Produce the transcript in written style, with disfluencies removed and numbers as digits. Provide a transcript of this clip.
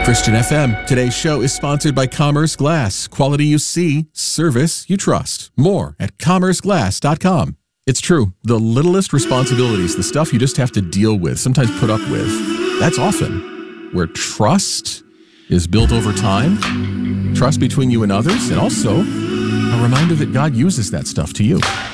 Christian FM. Today's show is sponsored by Commerce Glass. Quality you see, service you trust. More at commerceglass.com. It's true. The littlest responsibilities, the stuff you just have to deal with, sometimes put up with, that's often where trust is built over time. Trust between you and others, and also a reminder that God uses that stuff to you.